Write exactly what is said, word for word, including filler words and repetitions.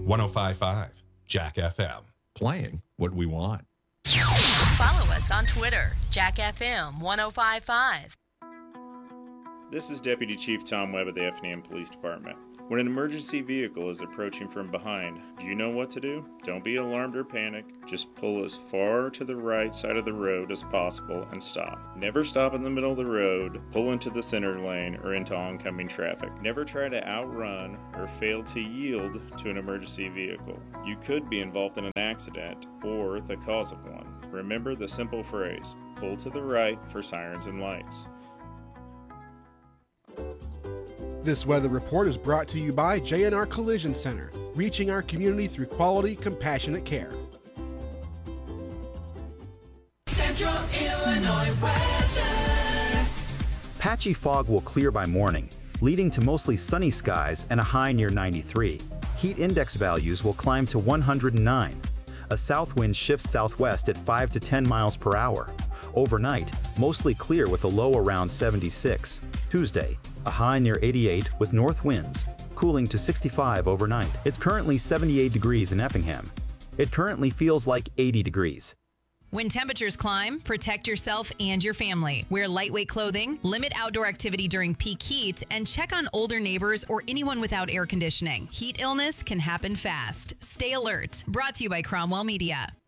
one oh five point five Jack F M. Playing what we want. Follow us on Twitter, Jack F M one oh five point five. This is Deputy Chief Tom Webb of the Effingham Police Department. When an emergency vehicle is approaching from behind, do you know what to do? Don't be alarmed or panic. Just pull as far to the right side of the road as possible and stop. Never stop in the middle of the road, pull into the center lane, or into oncoming traffic. Never try to outrun or fail to yield to an emergency vehicle. You could be involved in an accident or the cause of one. Remember the simple phrase, pull to the right for sirens and lights. This weather report is brought to you by J and R Collision Center, reaching our community through quality, compassionate care. Central Illinois weather. Patchy fog will clear by morning, leading to mostly sunny skies and a high near ninety-three. Heat index values will climb to one hundred nine. A south wind shifts southwest at five to ten miles per hour. Overnight, mostly clear with a low around seventy-six. Tuesday, a high near eighty-eight with north winds, cooling to sixty-five overnight. It's currently seventy-eight degrees in Effingham. It currently feels like eighty degrees. When temperatures climb, protect yourself and your family. Wear lightweight clothing, limit outdoor activity during peak heat, and check on older neighbors or anyone without air conditioning. Heat illness can happen fast. Stay alert. Brought to you by Cromwell Media.